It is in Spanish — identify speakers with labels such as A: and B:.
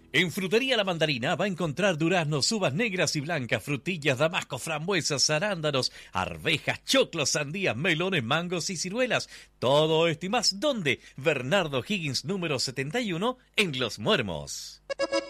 A: En Frutería La Mandarina va a encontrar duraznos, uvas negras y blancas, frutillas, damasco, frambuesas, arándanos, arvejas, choclos, sandías, melones, mangos y ciruelas. Todo esto y más, ¿dónde? Bernardo Higgins número 71 en Los Muermos.